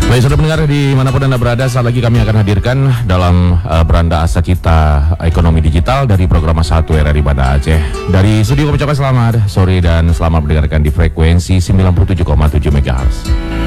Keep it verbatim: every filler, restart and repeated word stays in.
Baik, sudah mendengar dimanapun Anda berada, saat lagi kami akan hadirkan dalam uh, Beranda Asa Cita Ekonomi Digital dari program satu R R I Banda Aceh. Dari studio kami ucapkan selamat sore dan selamat mendengarkan di frekuensi sembilan puluh tujuh koma tujuh megahertz.